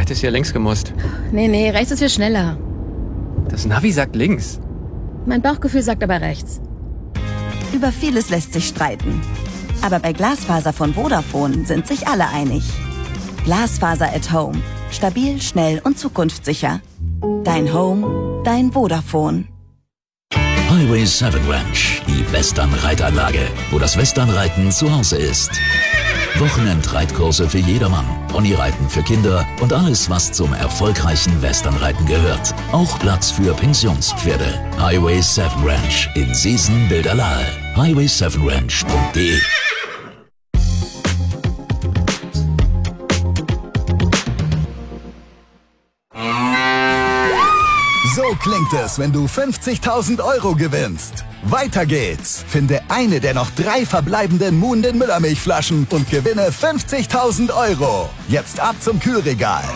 hättest ja links gemusst. Nee, rechts ist hier schneller. Das Navi sagt links. Mein Bauchgefühl sagt aber rechts. Über vieles lässt sich streiten. Aber bei Glasfaser von Vodafone sind sich alle einig. Glasfaser at Home. Stabil, schnell und zukunftssicher. Dein Home, dein Vodafone. Highway 7 Ranch, die Western-Reitanlage, wo das Westernreiten zu Hause ist. Wochenendreitkurse für jedermann, Ponyreiten für Kinder und alles, was zum erfolgreichen Westernreiten gehört. Auch Platz für Pensionspferde. Highway 7 Ranch in Seesen-Bilderlahe. highway7ranch.de. So klingt es, wenn du 50.000 Euro gewinnst. Weiter geht's. Finde eine der noch 3 verbleibenden Muhnden Müllermilchflaschen und gewinne 50.000 Euro. Jetzt ab zum Kühlregal.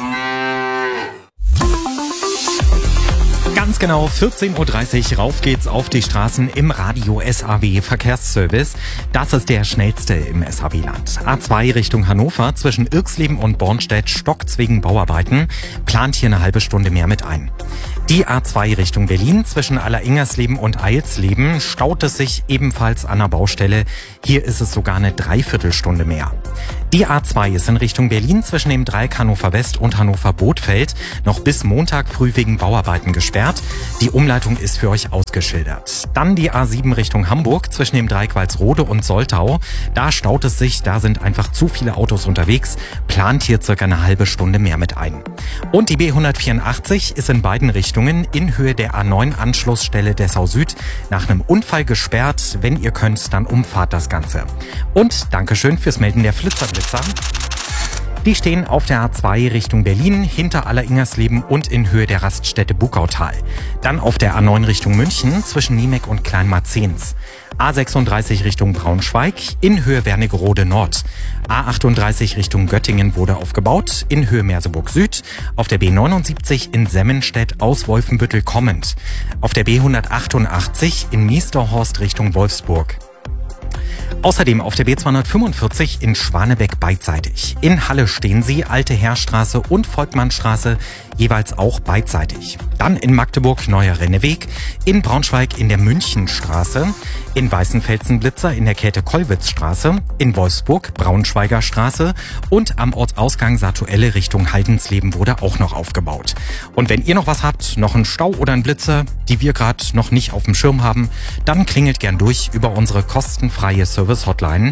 Ganz genau 14.30 Uhr, rauf geht's auf die Straßen im Radio SAW Verkehrsservice. Das ist der schnellste im SAW-Land. A2 Richtung Hannover zwischen Irxleben und Bornstedt stockt's wegen Bauarbeiten. Plant hier eine halbe Stunde mehr mit ein. Die A2 Richtung Berlin zwischen Alleringers und Eilsleben staut es sich ebenfalls an der Baustelle. Hier ist es sogar eine Dreiviertelstunde mehr. Die A2 ist in Richtung Berlin zwischen dem Dreieck Hannover West und Hannover Bothfeld noch bis Montag früh wegen Bauarbeiten gesperrt. Die Umleitung ist für euch ausgeschildert. Dann die A7 Richtung Hamburg zwischen dem Dreieck Walsrode und Soltau. Da staut es sich, da sind einfach zu viele Autos unterwegs. Plant hier circa eine halbe Stunde mehr mit ein. Und die B184 ist in beiden Richtungen in Höhe der A9 Anschlussstelle Dessau Süd nach einem Unfall gesperrt. Wenn ihr könnt, dann umfahrt das Ganze. Und Dankeschön fürs Melden der Flitzerblitzer. Die stehen auf der A2 Richtung Berlin, hinter Alleringersleben und in Höhe der Raststätte Buckautal. Dann auf der A9 Richtung München zwischen Niemek und Kleinmarzens. A36 Richtung Braunschweig, in Höhe Wernigerode Nord. A38 Richtung Göttingen wurde aufgebaut, in Höhe Merseburg Süd. Auf der B79 in Semmenstedt aus Wolfenbüttel kommend. Auf der B188 in Miesterhorst Richtung Wolfsburg. Außerdem auf der B245 in Schwanebeck beidseitig. In Halle stehen sie, Alte Heerstraße und Volkmannstraße, jeweils auch beidseitig. Dann in Magdeburg Neuer Renneweg, in Braunschweig in der Münchenstraße, in Weißenfelsen-Blitzer in der Käthe-Kollwitz-Straße, in Wolfsburg Braunschweiger Straße und am Ortsausgang Satuelle Richtung Haldensleben wurde auch noch aufgebaut. Und wenn ihr noch was habt, noch einen Stau oder einen Blitzer, die wir gerade noch nicht auf dem Schirm haben, dann klingelt gern durch über unsere kostenfreie Service-Hotline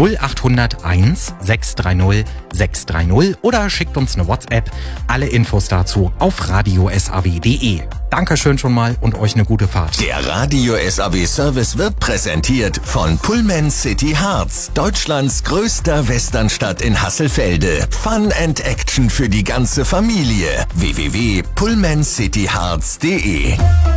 0801 630 630 oder schickt uns eine WhatsApp. Alle Infos dazu auf radiosaw.de. Dankeschön schon mal und euch eine gute Fahrt. Der Radio SAW Service wird präsentiert von Pullman City Hearts, Deutschlands größter Westernstadt in Hasselfelde. Fun and Action für die ganze Familie. www.pullmancityhearts.de.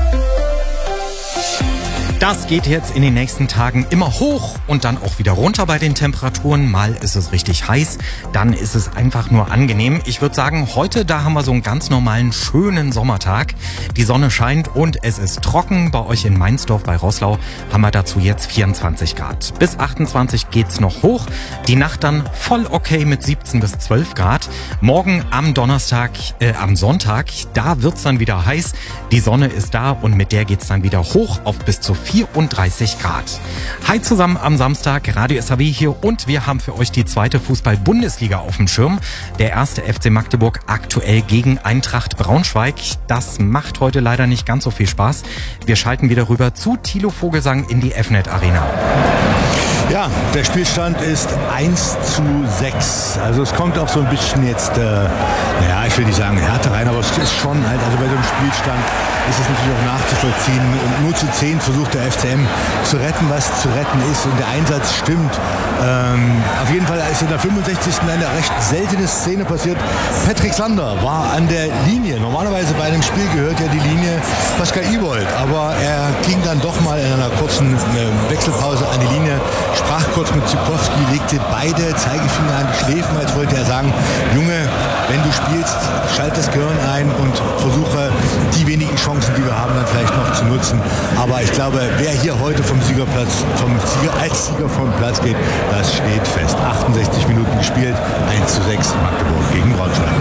Das geht jetzt in den nächsten Tagen immer hoch und dann auch wieder runter bei den Temperaturen. Mal ist es richtig heiß, dann ist es einfach nur angenehm. Ich würde sagen, heute, da haben wir so einen ganz normalen, schönen Sommertag. Die Sonne scheint und es ist trocken. Bei euch in Mainzdorf bei Roßlau haben wir dazu jetzt 24 Grad. Bis 28 geht's noch hoch. Die Nacht dann voll okay mit 17 bis 12 Grad. Morgen am Sonntag, da wird's dann wieder heiß. Die Sonne ist da und mit der geht's dann wieder hoch auf bis zu 34 Grad. Hi zusammen am Samstag, Radio SAW hier und wir haben für euch die zweite Fußball-Bundesliga auf dem Schirm. Der erste FC Magdeburg aktuell gegen Eintracht Braunschweig. Das macht heute leider nicht ganz so viel Spaß. Wir schalten wieder rüber zu Thilo Vogelsang in die Fnet Arena. Ja, der Spielstand ist 1:6. Also es kommt auch so ein bisschen jetzt, ich will nicht sagen Härte rein, aber es ist schon halt, also bei so einem Spielstand ist es natürlich auch nachzuvollziehen. Und 0:10 versucht der FCM zu retten, was zu retten ist und der Einsatz stimmt. Auf jeden Fall ist in der 65. eine recht seltene Szene passiert. Patrick Sander war an der Linie. Normalerweise bei einem Spiel gehört ja die Linie Pascal Iwold, aber er ging dann doch mal in einer kurzen Wechselpause an die Linie, sprach kurz mit Zipowski, legte beide Zeigefinger an die Schläfen, als wollte er sagen, Junge, wenn du spielst, schalt das Gehirn ein und versuche die wenigen Chancen, die wir haben, dann vielleicht noch zu nutzen. Aber ich glaube, wer hier heute als Sieger vom Platz geht, das steht fest. 68 Minuten gespielt, 1:6 Magdeburg gegen Braunschweig. Danke.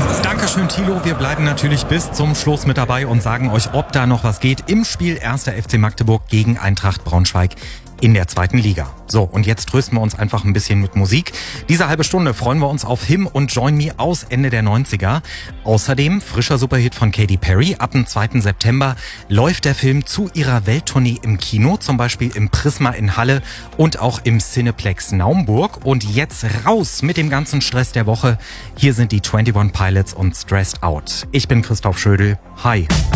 Dankeschön, Thilo. Wir bleiben natürlich bis zum Schluss mit dabei und sagen euch, ob da noch was geht im Spiel 1. FC Magdeburg gegen Eintracht Braunschweig in der 2. Liga. So, und jetzt trösten wir uns einfach ein bisschen mit Musik. Diese halbe Stunde freuen wir uns auf Him und Join Me aus Ende der 90er. Außerdem frischer Superhit von Katy Perry. Ab dem 2. September läuft der Film zu ihrer Welttournee im Kino, zum Beispiel im Prisma in Halle und auch im Cineplex Naumburg. Und jetzt raus mit dem ganzen Stress der Woche. Hier sind die 21 Pilots und Stressed Out. Ich bin Christoph Schödel. Hi.